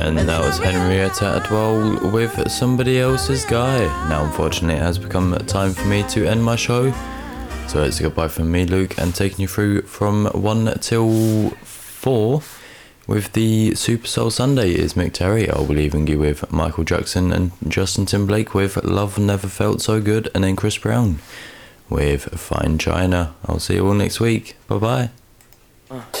And that was Henrietta Adwell with Somebody Else's Guy. Now, unfortunately, it has become time for me to end my show. So it's a goodbye from me, Luke, and taking you through from 1 till 4 with the Super Soul Sunday is Mick Terry. I'll be leaving you with Michael Jackson and Justin Timberlake with Love Never Felt So Good, and then Chris Brown with Fine China. I'll see you all next week. Bye-bye.